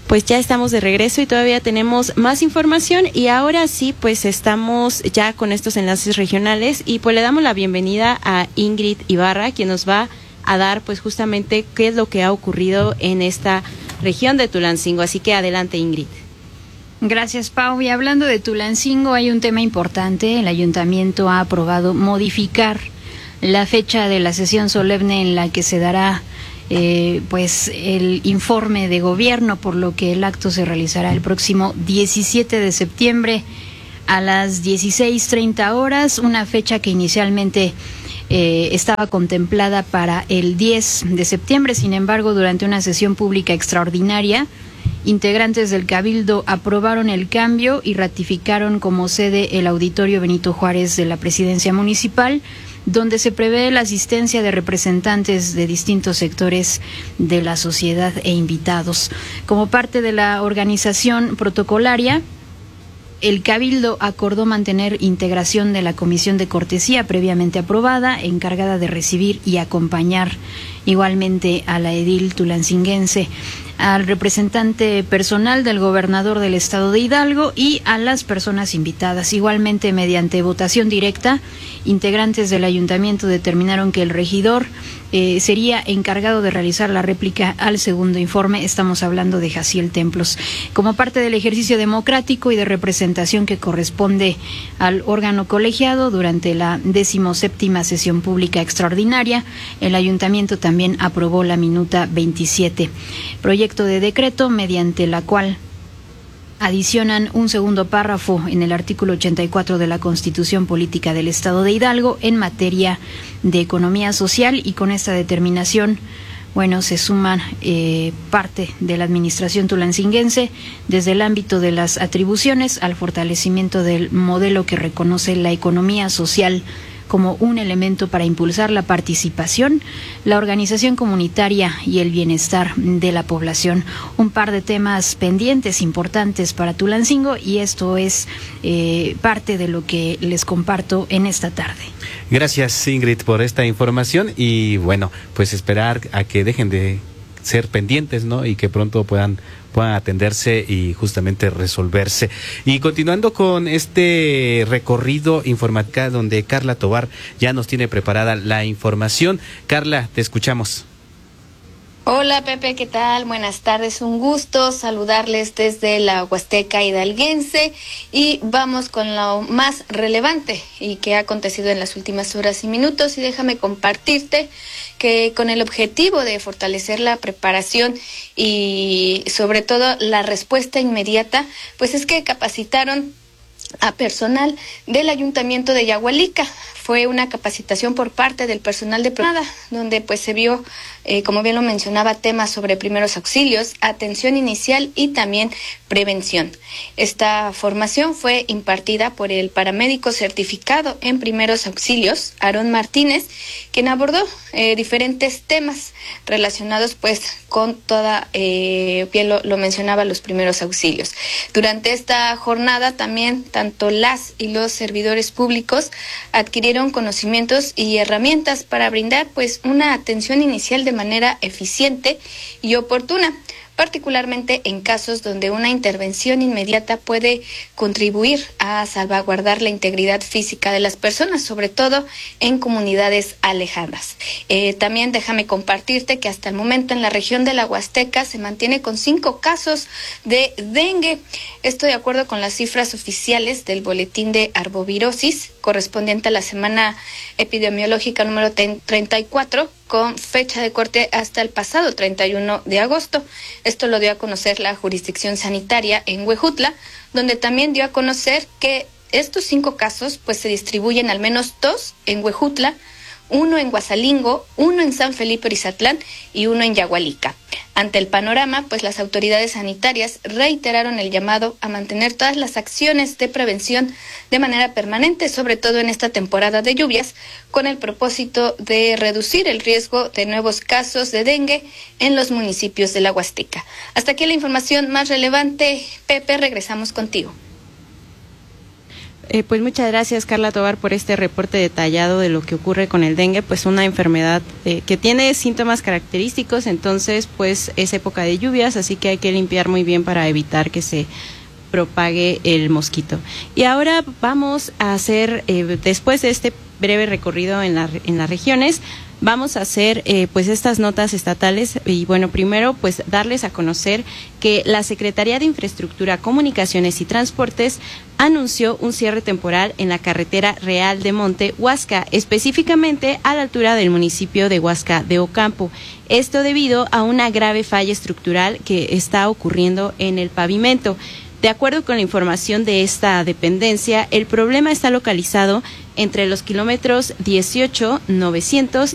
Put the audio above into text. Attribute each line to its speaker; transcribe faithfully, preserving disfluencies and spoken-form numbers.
Speaker 1: Pues ya estamos de regreso y todavía tenemos más información y ahora sí, pues estamos ya con estos enlaces regionales y pues le damos la bienvenida a Ingrid Ibarra, quien nos va a dar pues justamente qué es lo que ha ocurrido en esta región de Tulancingo. Así que adelante, Ingrid.
Speaker 2: Gracias, Pau. Y hablando de Tulancingo, hay un tema importante. El ayuntamiento ha aprobado modificar la fecha de la sesión solemne en la que se dará Eh, pues el informe de gobierno, por lo que el acto se realizará el próximo diecisiete de septiembre a las dieciséis treinta horas, una fecha que inicialmente eh, estaba contemplada para el diez de septiembre. Sin embargo, durante una sesión pública extraordinaria, integrantes del Cabildo aprobaron el cambio y ratificaron como sede el Auditorio Benito Juárez de la Presidencia Municipal, donde se prevé la asistencia de representantes de distintos sectores de la sociedad e invitados. Como parte de la organización protocolaria, el Cabildo acordó mantener integración de la Comisión de Cortesía previamente aprobada, encargada de recibir y acompañar igualmente a la edil tulancinguense, al representante personal del gobernador del estado de Hidalgo y a las personas invitadas. Igualmente, mediante votación directa, integrantes del ayuntamiento determinaron que el regidor eh, sería encargado de realizar la réplica al segundo informe. Estamos hablando de Jaciel Templos. Como parte del ejercicio democrático y de representación que corresponde al órgano colegiado durante la decimoséptima sesión pública extraordinaria, el ayuntamiento también aprobó la minuta veintisiete, proyecto de decreto mediante la cual adicionan un segundo párrafo en el artículo ochenta y cuatro de la Constitución Política del Estado de Hidalgo en materia de economía social, y con esta determinación, bueno, se suman eh, parte de la administración tulancinguense desde el ámbito de las atribuciones al fortalecimiento del modelo que reconoce la economía social como un elemento para impulsar la participación, la organización comunitaria y el bienestar de la población. Un par de temas pendientes importantes para Tulancingo, y esto es eh, parte de lo que les comparto en esta tarde.
Speaker 3: Gracias, Ingrid, por esta información y bueno, pues esperar a que dejen de ser pendientes, ¿no? Y que pronto puedan puedan atenderse y justamente resolverse. Y continuando con este recorrido informática donde Carla Tovar ya nos tiene preparada la información. Carla, te escuchamos.
Speaker 4: Hola Pepe, ¿qué tal? Buenas tardes, un gusto saludarles desde la Huasteca hidalguense y vamos con lo más relevante y que ha acontecido en las últimas horas y minutos, y déjame compartirte que con el objetivo de fortalecer la preparación y sobre todo la respuesta inmediata, pues es que capacitaron a personal del Ayuntamiento de Yagualica. Fue una capacitación por parte del personal de Pronada, donde pues se vio, eh, como bien lo mencionaba, temas sobre primeros auxilios, atención inicial y también prevención. Esta formación fue impartida por el paramédico certificado en primeros auxilios, Aarón Martínez, quien abordó eh, diferentes temas relacionados pues con toda, eh, bien lo, lo mencionaba, los primeros auxilios. Durante esta jornada también tanto las y los servidores públicos adquirieron conocimientos y herramientas para brindar pues una atención inicial de manera eficiente y oportuna, particularmente en casos donde una intervención inmediata puede contribuir a salvaguardar la integridad física de las personas, sobre todo en comunidades alejadas. Eh, también déjame compartirte que hasta el momento en la región de la Huasteca se mantiene con cinco casos de dengue. Esto de acuerdo con las cifras oficiales del boletín de arbovirosis correspondiente a la semana epidemiológica número treinta y cuatro, con fecha de corte hasta el pasado treinta y uno de agosto. Esto lo dio a conocer la jurisdicción sanitaria en Huejutla, donde también dio a conocer que estos cinco casos pues se distribuyen al menos dos en Huejutla, uno en Guasalingo, uno en San Felipe Orizatlán y uno en Yagualica. Ante el panorama, pues las autoridades sanitarias reiteraron el llamado a mantener todas las acciones de prevención de manera permanente, sobre todo en esta temporada de lluvias, con el propósito de reducir el riesgo de nuevos casos de dengue en los municipios de la Huasteca. Hasta aquí la información más relevante. Pepe, regresamos contigo.
Speaker 1: Eh, pues muchas gracias, Carla Tobar, por este reporte detallado de lo que ocurre con el dengue, pues una enfermedad eh, que tiene síntomas característicos, entonces pues es época de lluvias, así que hay que limpiar muy bien para evitar que se propague el mosquito. Y ahora vamos a hacer, eh, después de este breve recorrido en, la, en las regiones, vamos a hacer eh, pues estas notas estatales y bueno, primero pues darles a conocer que la Secretaría de Infraestructura, Comunicaciones y Transportes anunció un cierre temporal en la carretera Real de Monte, Huasca, específicamente a la altura del municipio de Huasca de Ocampo. Esto debido a una grave falla estructural que está ocurriendo en el pavimento. De acuerdo con la información de esta dependencia, el problema está localizado entre los kilómetros dieciocho, novecientos